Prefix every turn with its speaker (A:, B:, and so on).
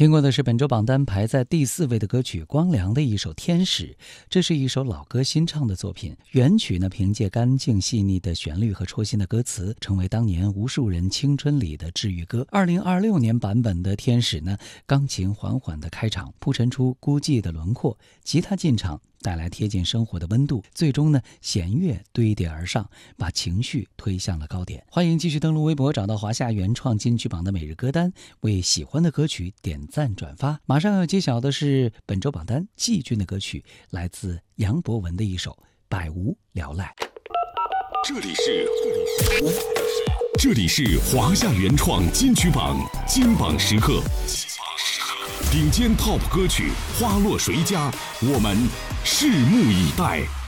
A: 听过的是本周榜单排在第4位的歌曲光良的一首《天使》，这是一首老歌新唱的作品。原曲呢，凭借干净细腻的旋律和戳心的歌词，成为当年无数人青春里的治愈歌。2026年版本的《天使》呢，钢琴缓缓的开场，铺陈出孤寂的轮廓，吉他进场带来贴近生活的温度，最终呢，弦乐堆叠而上，把情绪推向了高点。欢迎继续登录微博，找到华夏原创金曲榜的每日歌单，为喜欢的歌曲点赞转发。马上要揭晓的是本周榜单季军的歌曲，来自杨博文的一首《百无聊赖》。
B: 这里是华夏原创金曲榜金榜时刻，顶尖 TOP 歌曲花落谁家，我们拭目以待。